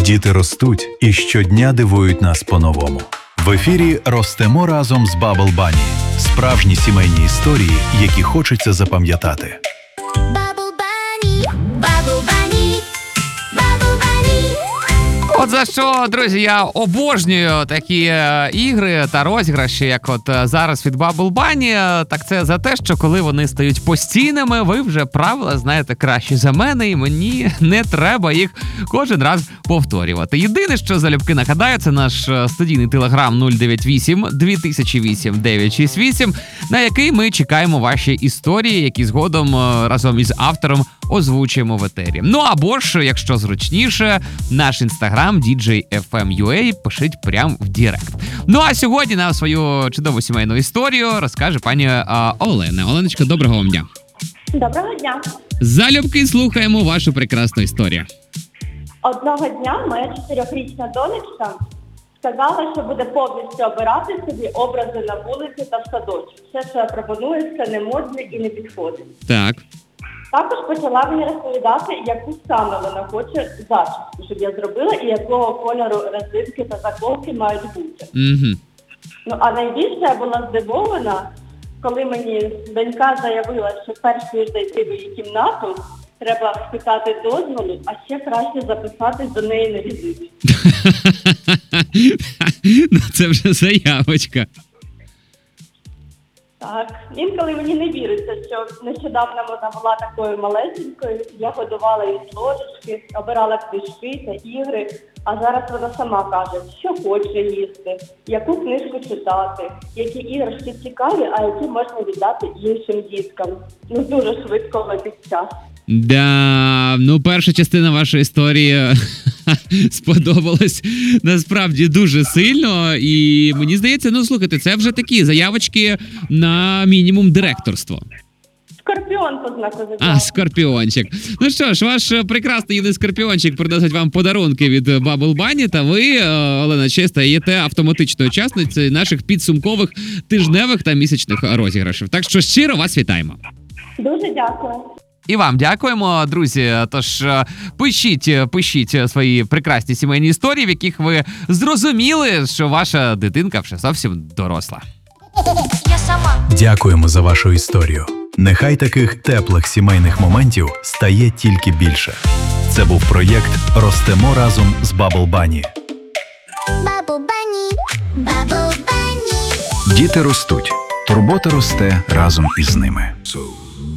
Діти ростуть і щодня дивують нас по-новому. В ефірі «Ростемо разом» з Bubble Bunny. Справжні сімейні історії, які хочеться запам'ятати. Bubble Bunny, Bubble Bunny, Bubble Bunny. От за що, друзі, я обожнюю такі ігри та розіграші, як от зараз від Bubble Bunny. Так це за те, що коли вони стають постійними, ви вже правила знаєте краще за мене, і мені не треба їх кожен раз повторювати. Єдине, що залюбки нагадаю, це наш студійний телеграм 098 2008 968, на який ми чекаємо ваші історії, які згодом разом із автором озвучуємо в етері. Ну або ж, якщо зручніше, наш інстаграм DJFM.ua пишіть прямо в директ. Ну а сьогодні нам свою чудову сімейну історію розкаже пані Олена. Оленочка, доброго вам дня. Доброго дня. Залюбки слухаємо вашу прекрасну історію. Одного дня моя 4-річна донечка сказала, що буде повністю обирати собі образи на вулиці та в садочку. Все, що я пропоную, це не модне і не підходить. Так. Також почала мені розповідати, яку саме вона хоче зачіску, щоб я зробила, і якого кольору резинки та заколки мають бути. Угу. Ну, а найбільше я була здивована, коли мені донька заявила, що перш ніж зайти в її кімнату, треба спитати дозволу, а ще краще записатись до неї на візит. Ну це вже заявочка. Так, інколи мені не віриться, що нещодавно вона була такою малесенькою, я годувала її з ложечки, обирала книжки та ігри, а зараз вона сама каже, що хоче їсти, яку книжку читати, які іграшки цікаві, а які можна віддати іншим діткам. Ну, дуже швидко летить час. Да, ну перша частина вашої історії сподобалась насправді дуже сильно, і мені здається, ну слухайте, це вже такі заявочки на мінімум директорство. Скорпіон по знаку зодіаку. А, скорпіончик. Ну що ж, ваш прекрасний юний скорпіончик приносить вам подарунки від Bubble Bunny, та ви, Олена, ще стаєте автоматичною учасницею наших підсумкових тижневих та місячних розіграшів. Так що щиро вас вітаємо. Дуже дякую. І вам дякуємо, друзі. Тож пишіть свої прекрасні сімейні історії, в яких ви зрозуміли, що ваша дитинка вже зовсім доросла. Я сама. Дякуємо за вашу історію. Нехай таких теплих сімейних моментів стає тільки більше. Це був проєкт «Ростемо разом» з Bubble Bunny. Bubble Bunny, Bubble Bunny. Діти ростуть. Турбота росте разом із ними.